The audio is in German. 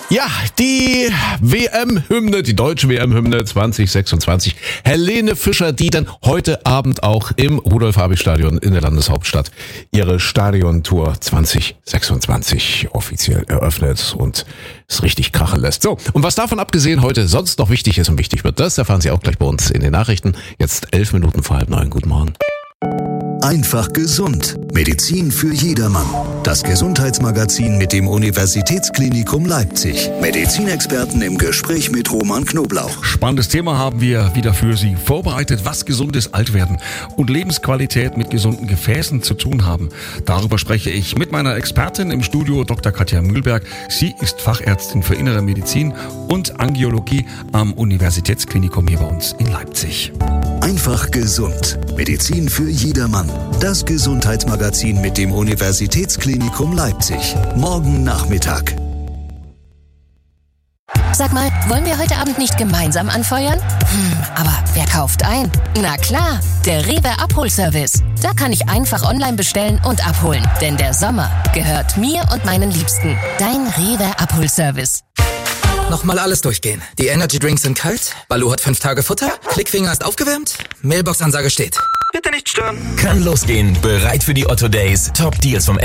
Ja, die WM-Hymne, die deutsche WM-Hymne 2026. Helene Fischer, die dann heute Abend auch im Rudolf-Habich-Stadion in der Landeshauptstadt ihre Stadiontour 2026 offiziell eröffnet und es richtig krachen lässt. So, und was davon abgesehen heute sonst noch wichtig ist und wichtig wird, das erfahren Sie auch gleich bei uns in den Nachrichten. Jetzt 11 Minuten vor 8:30. Guten Morgen. Einfach gesund. Medizin für jedermann. Das Gesundheitsmagazin mit dem Universitätsklinikum Leipzig. Medizinexperten im Gespräch mit Roman Knoblauch. Spannendes Thema haben wir wieder für Sie vorbereitet, was gesundes Altwerden und Lebensqualität mit gesunden Gefäßen zu tun haben. Darüber spreche ich mit meiner Expertin im Studio, Dr. Katja Mühlberg. Sie ist Fachärztin für Innere Medizin und Angiologie am Universitätsklinikum hier bei uns in Leipzig. Einfach gesund. Medizin für jedermann. Das Gesundheitsmagazin mit dem Universitätsklinikum Leipzig. Morgen Nachmittag. Sag mal, wollen wir heute Abend nicht gemeinsam anfeuern? Aber wer kauft ein? Na klar, der Rewe Abholservice. Da kann ich einfach online bestellen und abholen. Denn der Sommer gehört mir und meinen Liebsten. Dein Rewe Abholservice. Nochmal alles durchgehen. Die Energy Drinks sind kalt, Baloo hat 5 Tage Futter, Klickfinger ist aufgewärmt, Mailbox-Ansage steht. Bitte nicht stören. Kann losgehen. Bereit für die Otto Days. Top Deals vom